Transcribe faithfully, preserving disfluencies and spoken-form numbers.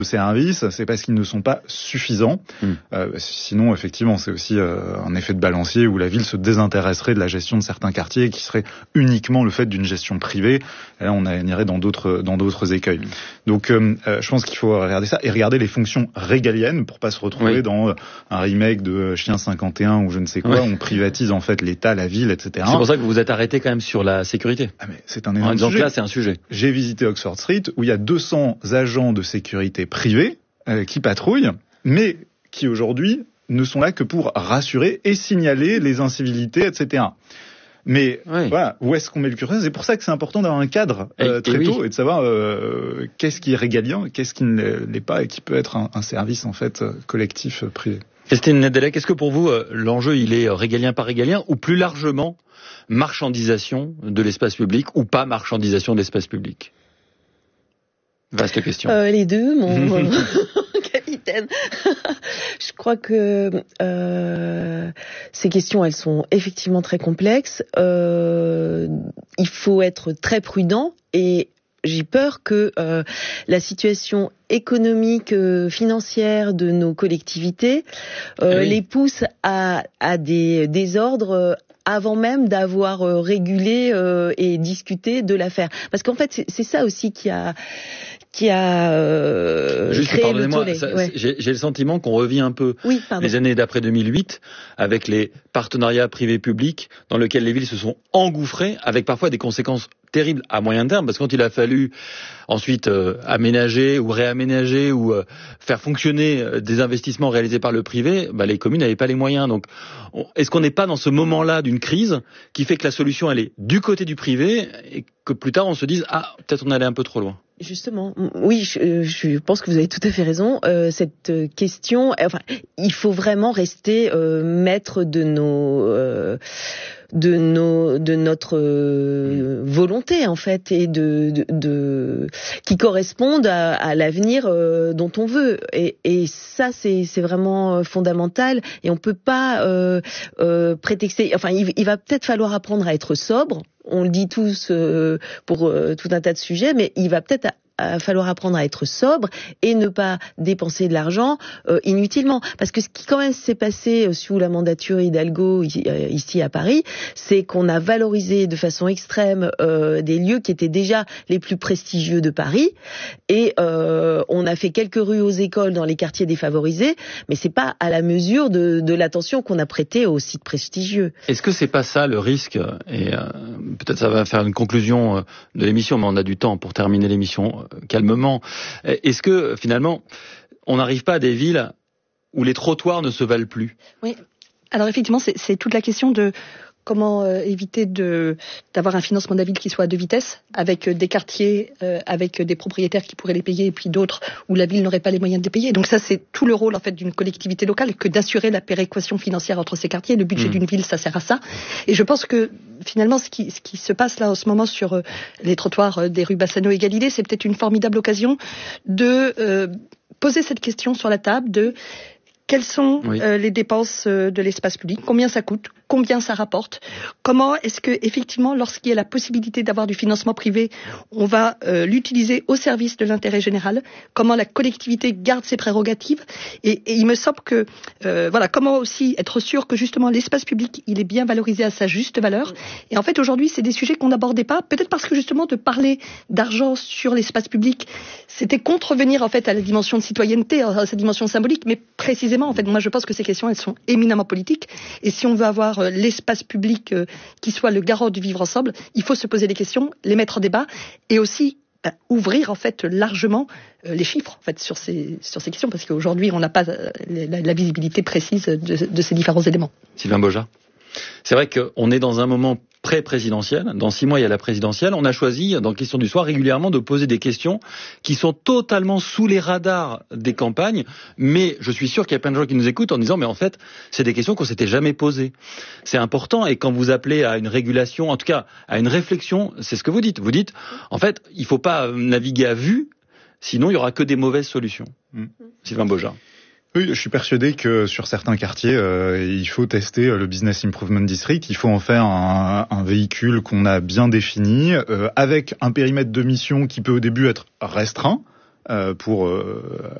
services, c'est parce qu'ils ne sont pas suffisants. Mmh. Euh, sinon, effectivement, c'est aussi euh, un effet de balancier où la ville se désintéresserait de la gestion de certains quartiers qui serait uniquement le fait d'une gestion privée. Et là, on irait dans d'autres dans d'autres écueils. Mmh. Donc, euh, je pense qu'il faut regarder ça et regarder les fonctions régaliennes pour pas se retrouver oui. dans un remake de Chien cinquante et un ou je ne sais quoi. Oui. Où on privatise en fait l'État, la ville, et cetera. C'est pour ça que vous vous êtes arrêté quand même sur la sécurité. Ah, mais c'est un énorme en disant sujet. Que là, c'est un sujet. J'ai visité Oxford Street où il y a deux cents agents de sécurité privés euh, qui patrouillent, mais qui aujourd'hui ne sont là que pour rassurer et signaler les incivilités, et cetera. Mais oui. voilà, où est-ce qu'on met le curseur ? C'est pour ça que c'est important d'avoir un cadre euh, et, très et tôt oui. et de savoir euh, qu'est-ce qui est régalien, qu'est-ce qui ne l'est pas et qui peut être un, un service en fait collectif euh, privé. Christine Nedelec, est-ce que pour vous euh, l'enjeu il est régalien par régalien ou plus largement marchandisation de l'espace public ou pas marchandisation de l'espace public ? Vaste question. Euh, les deux, mon capitaine. Je crois que euh, ces questions, elles sont effectivement très complexes. Euh, il faut être très prudent et j'ai peur que euh, la situation économique, euh, financière de nos collectivités euh, oui. les pousse à, à des désordres euh, avant même d'avoir euh, régulé euh, et discuté de l'affaire. Parce qu'en fait, c'est, c'est ça aussi qui a qui a euh, Juste, créé le tollé. Ça, ouais. j'ai, j'ai le sentiment qu'on revit un peu oui, les années d'après deux mille huit avec les partenariats privés-publics dans lesquels les villes se sont engouffrées avec parfois des conséquences terribles à moyen terme parce que quand il a fallu ensuite euh, aménager ou réaménager ou euh, faire fonctionner euh, des investissements réalisés par le privé, bah, les communes n'avaient pas les moyens. Donc on, est-ce qu'on n'est pas dans ce moment-là d'une crise qui fait que la solution elle est du côté du privé et que plus tard on se dise ah peut-être on allait un peu trop loin? Justement, oui, je, je pense que vous avez tout à fait raison. Euh, cette question, enfin, il faut vraiment rester euh, maître de nos, euh, de nos, de notre euh, volonté en fait, et de, de, de qui correspondent à, à l'avenir euh, dont on veut. Et, et ça, c'est, c'est vraiment fondamental. Et on peut pas euh, euh, prétexter. Enfin, il, il va peut-être falloir apprendre à être sobre. On le dit tous euh, pour euh, tout un tas de sujets, mais il va peut-être à, à falloir apprendre à être sobre et ne pas dépenser de l'argent euh, inutilement. Parce que ce qui quand même s'est passé sous la mandature Hidalgo ici à Paris, c'est qu'on a valorisé de façon extrême euh, des lieux qui étaient déjà les plus prestigieux de Paris et euh, on a fait quelques rues aux écoles dans les quartiers défavorisés, mais c'est pas à la mesure de, de l'attention qu'on a prêtée aux sites prestigieux. Est-ce que c'est pas ça le risque et euh... peut-être ça va faire une conclusion de l'émission, mais on a du temps pour terminer l'émission calmement. Est-ce que, finalement, on n'arrive pas à des villes où les trottoirs ne se valent plus ? Oui. Alors, effectivement, c'est, c'est toute la question de comment euh, éviter de, d'avoir un financement de la ville qui soit à deux vitesses, avec euh, des quartiers, euh, avec des propriétaires qui pourraient les payer, et puis d'autres où la ville n'aurait pas les moyens de les payer. Donc ça, c'est tout le rôle en fait d'une collectivité locale, que d'assurer la péréquation financière entre ces quartiers. Le budget mmh. d'une ville, ça sert à ça. Et je pense que finalement, ce qui, ce qui se passe là en ce moment sur euh, les trottoirs euh, des rues Bassano et Galilée, c'est peut-être une formidable occasion de euh, poser cette question sur la table de quelles sont oui. euh, les dépenses euh, de l'espace public, combien ça coûte, combien ça rapporte, comment est-ce que effectivement, lorsqu'il y a la possibilité d'avoir du financement privé, on va euh, l'utiliser au service de l'intérêt général, comment la collectivité garde ses prérogatives, et, et il me semble que euh, voilà, comment aussi être sûr que justement l'espace public il est bien valorisé à sa juste valeur. Et en fait aujourd'hui c'est des sujets qu'on n'abordait pas, peut-être parce que justement de parler d'argent sur l'espace public, c'était contrevenir en fait à la dimension de citoyenneté, à sa dimension symbolique, mais précisément en fait, moi je pense que ces questions elles sont éminemment politiques, et si on veut avoir euh, l'espace public euh, qui soit le garant du vivre ensemble, il faut se poser des questions, les mettre en débat, et aussi bah, ouvrir en fait largement euh, les chiffres en fait sur ces sur ces questions, parce qu'aujourd'hui on n'a pas euh, la, la visibilité précise de, de ces différents éléments. Sylvain Boja. C'est vrai qu'on est dans un moment pré-présidentiel. Dans six mois, il y a la présidentielle. On a choisi, dans Question du soir, régulièrement de poser des questions qui sont totalement sous les radars des campagnes. Mais je suis sûr qu'il y a plein de gens qui nous écoutent en disant, mais en fait, c'est des questions qu'on s'était jamais posées. C'est important. Et quand vous appelez à une régulation, en tout cas, à une réflexion, c'est ce que vous dites. Vous dites, en fait, il faut pas naviguer à vue, sinon il y aura que des mauvaises solutions. Mmh. Sylvain Boja. Oui, je suis persuadé que sur certains quartiers, euh, il faut tester le Business Improvement District. Il faut en faire un, un véhicule qu'on a bien défini, euh, avec un périmètre de mission qui peut au début être restreint, euh, pour euh,